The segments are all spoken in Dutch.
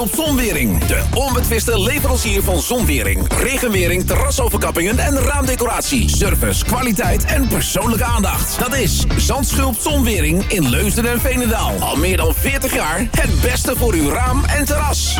Zandschulp Zonwering. De onbetwiste leverancier van zonwering, regenwering, terrasoverkappingen en raamdecoratie. Service, kwaliteit en persoonlijke aandacht. Dat is Zandschulp Zonwering in Leusden en Veenendaal. Al meer dan 40 jaar het beste voor uw raam en terras.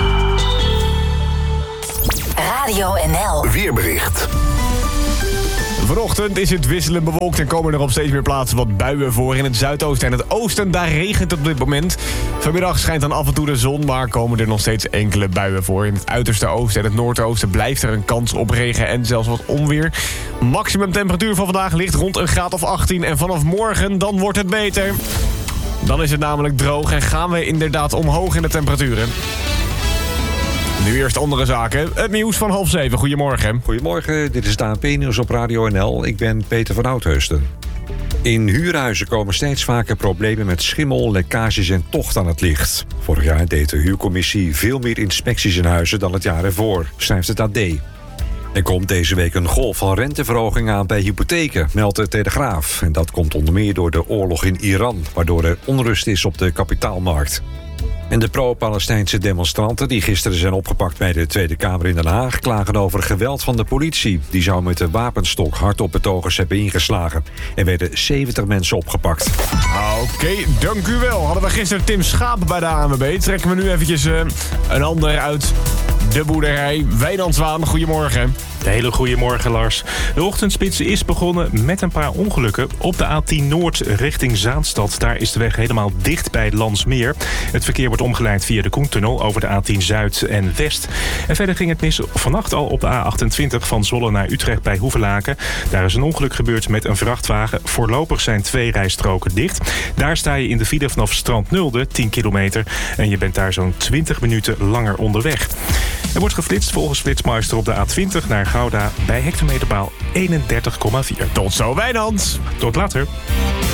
Radio NL. Weerbericht. Vanochtend is het wisselend bewolkt en komen er op steeds meer plaatsen wat buien voor. In het zuidoosten en het oosten, daar regent het op dit moment. Vanmiddag schijnt dan af en toe de zon, maar komen er nog steeds enkele buien voor. In het uiterste oosten en het noordoosten blijft er een kans op regen en zelfs wat onweer. Maximum temperatuur van vandaag ligt rond een graad of 18 en vanaf morgen dan wordt het beter. Dan is het namelijk droog en gaan we inderdaad omhoog in de temperaturen. Nu eerst andere zaken. Het nieuws van 6:30. Goedemorgen. Goedemorgen, dit is het ANP-nieuws op Radio NL. Ik ben Peter van Oudheusden. In huurhuizen komen steeds vaker problemen met schimmel, lekkages en tocht aan het licht. Vorig jaar deed de huurcommissie veel meer inspecties in huizen dan het jaar ervoor, schrijft het AD. Er komt deze week een golf van renteverhoging aan bij hypotheken, meldt de Telegraaf. En dat komt onder meer door de oorlog in Iran, waardoor er onrust is op de kapitaalmarkt. En de pro-Palestijnse demonstranten die gisteren zijn opgepakt bij de Tweede Kamer in Den Haag klagen over geweld van de politie. Die zou met de wapenstok hard op betogers hebben ingeslagen. Er werden 70 mensen opgepakt. Oké, dank u wel. Hadden we gisteren Tim Schaap bij de ANWB. Trekken we nu eventjes een ander uit de boerderij. Wijnand Zwaan, goedemorgen. Een hele goede morgen, Lars. De ochtendspits is begonnen met een paar ongelukken. Op de A10 Noord richting Zaanstad. Daar is de weg helemaal dicht bij Landsmeer. Het verkeer wordt omgeleid via de Koentunnel over de A10 Zuid en West. En verder ging het mis vannacht al op de A28 van Zwolle naar Utrecht bij Hoevelaken. Daar is een ongeluk gebeurd met een vrachtwagen. Voorlopig zijn 2 rijstroken dicht. Daar sta je in de file vanaf Strand Nulde, 10 kilometer. En je bent daar zo'n 20 minuten langer onderweg. Er wordt geflitst volgens Flitsmeister op de A20 naar Gouda bij hectometerpaal 31,4. Tot zo, Wijnand. Tot later.